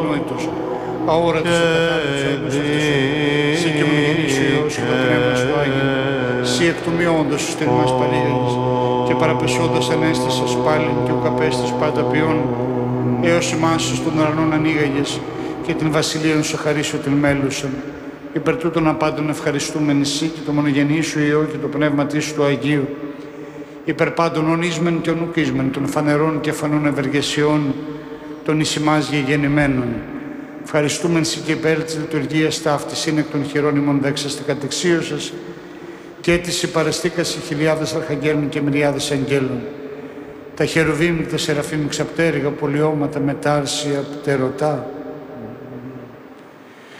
νόητος, αόρατος ο κατάλληλος έμεσος, σε και ομογενής ο Υιός και το Πνεύμα στο Άγιο, σύ εκτομιώντας στους τελμάς παρήγαγες και παραπεσόντας ανέστησας πάλιν και ουκαπέστης πάντα ποιόν, έως εμάς των ουρανών ανοίγαγες και την βασιλείαν σου χαρίσω την μέλουσαν. Υπερ τούτων απάντων ευχαριστούμεν εσύ και το μονογενή σου Υιό και το Πνεύμα της του Αγίου, υπερ πάντων ονείσμεν και ονουκίσμεν των φανερών και φανών ευεργεσιών των εις ημάς γεγεννημένων. Ευχαριστούμεν σοι και υπέρ της λειτουργίας ταύτης είναι εκ των χειρόνιμων δέξαστε κατεξίωσας και της υπαραστήκας χιλιάδες αρχαγγέλων και μυριάδες αγγέλων. Τα χερουβίμ, τα σεραφείμ ξαπτέρυγα, πολιώματα, μετάρσια, πτερωτά,